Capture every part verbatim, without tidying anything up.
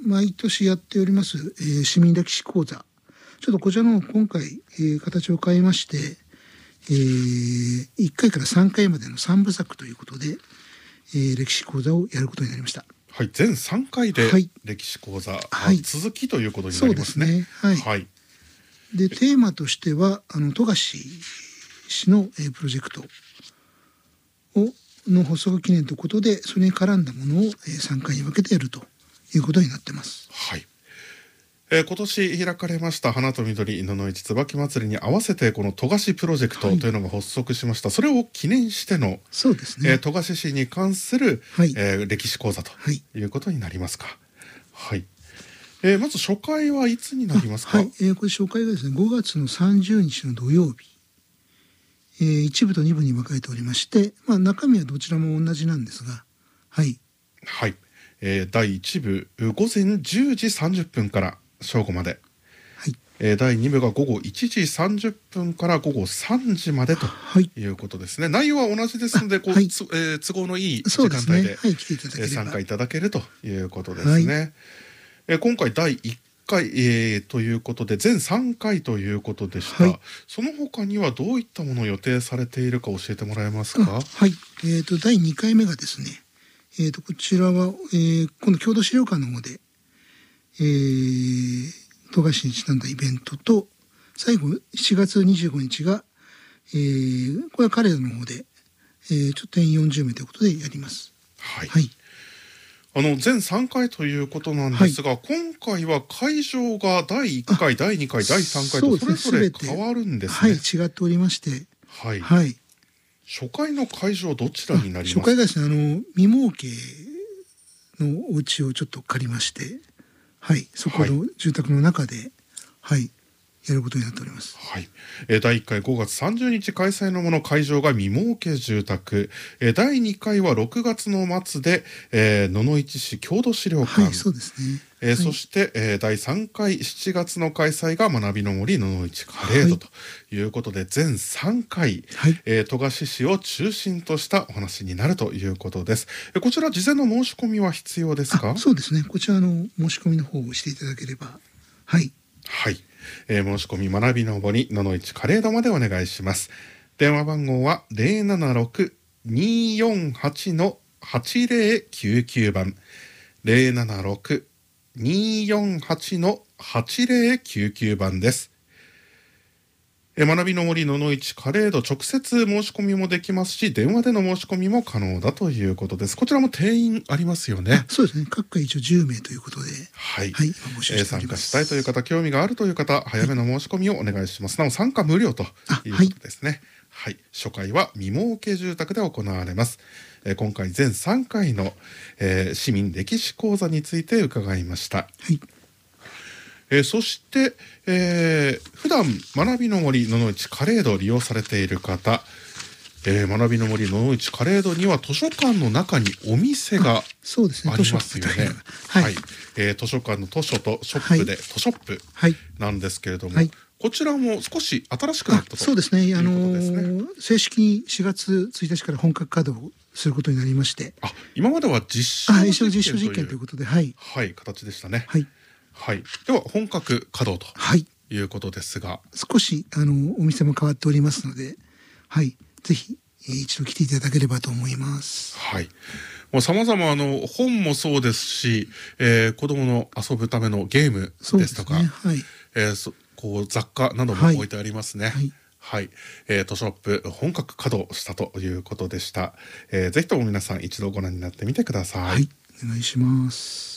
毎年やっております、えー、市民歴史講座、ちょっとこちらの今回、えー、形を変えまして、えー、いっかいからさんかいまでのさんぶさくということで、えー、歴史講座をやることになりました。 はい、全さんかいで歴史講座、はい、続きということになりますね。そうですね。 はい。はい、でテーマとしてはあの富樫氏の、えー、プロジェクトをの発足記念ということで、それに絡んだものを、えー、さんかいに分けてやるということになってます。 はい。えー、今年開かれました花と緑野々市椿祭りに合わせてこの富樫プロジェクトというのが発足しました。はい、それを記念してのそうですね、 えー、富樫市に関する、はい、えー、歴史講座ということになりますか。はい。えー、まず初回はいつになりますか。 はい、えー、これ初回がですねごがつのさんじゅうにちの土曜日、えー、いちぶとにぶに分かれておりまして、まあ、中身はどちらも同じなんですが、はいはい、えー、だいいちぶごぜんじゅうじさんじゅっぷんから正午まで、はい、えー、だいにぶがごごいちじさんじゅっぷんからごごさんじまでということですね。はい、内容は同じですのでこう、はい、つえー、都合のいい時間帯で参加いただけるということですね。はい、えー、今回だいいっかい、えー、ということで全さんかいということでした。はい、その他にはどういったものを予定されているか教えてもらえますか。 はい、えーとだいにかいめがですね、えーとこちらは、えー、今度郷土資料館の方でえー、富樫にちなんだイベントと、最後しちがつにじゅうごにちが、えー、これはカレードの方で、えー、ちょっとよんじゅうめいということでやります。 はい、はい、あの全さんかいということなんですが、はい、今回は会場がだいいっかいだいにかいだいさんかいとそれぞれ変わるんですね。 はい、違っておりまして、 はい、はい、初回の会場どちらになりますか。 初回がですね、あの未儲けのお家をちょっと借りまして、はい、そこの住宅の中で、はい、やることになっております。 はい、えー、だいいっかいごがつさんじゅうにち開催のもの、会場が未儲け住宅、えー、だいにかいはろくがつの末で、えー、野々市市郷土資料館、 はい、そうですね。 えーはい、そして、えー、だいさんかいしちがつの開催が学びの森野々市カレードということで、はい、全さんかい、はい、えー、富樫市を中心としたお話になるということです。えー、こちら事前の申し込みは必要ですか。 そうですね、こちらの申し込みの方をしていただければ、はいはい、えー、申し込み学びの森野々市カレードまでお願いします。電話番号は ゼロななろく にーよんはち はちゼロきゅうきゅう 番 ゼロななろく にーよんはち はちゼロきゅうきゅう 番です。え学びの森野々市カレード、直接申し込みもできますし、電話での申し込みも可能だということです。こちらも定員ありますよね。 そうですね、各回一応じゅうめいということで、 はい、はい、募集しております。参加したいという方、興味があるという方、早めの申し込みをお願いします。はい、なお参加無料ということですね。はい、はい、初回は未儲け住宅で行われます。え今回全さんかいの、えー、市民歴史講座について伺いました。はい、えー、そして、えー、普段学びの森野々市カレードを利用されている方、えー、学びの森野々市カレードには図書館の中にお店がありますよね。はい、はい、えー、図書館の図書とショップで、はい、図書ップなんですけれども、はい、こちらも少し新しくなったということですね。 そうですね、あのー、正式にしがつついたちから本格稼働することになりまして、 あ、今までは実証実験という、 ということで、はい、 はい、形でしたね。 はい、 はい、では本格稼働ということですが、はい、 少しあのお店も変わっておりますので、はい、ぜひ、えー、一度来ていただければと思います。 はい、もう様々あの本もそうですし、えー、子供の遊ぶためのゲームですとか、ね、はい、えー、そこう雑貨なども置いてありますね。はい、はいはい、えー、図書ショップ本格稼働したということでした。えー、ぜひとも皆さん一度ご覧になってみてください。はい、 お願いします。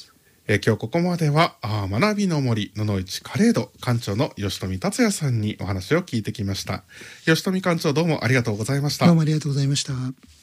えー、今日ここまではあ学びの森野々市カレード館長の吉富達也さんにお話を聞いてきました。吉富館長、どうもありがとうございました。 どうもありがとうございました。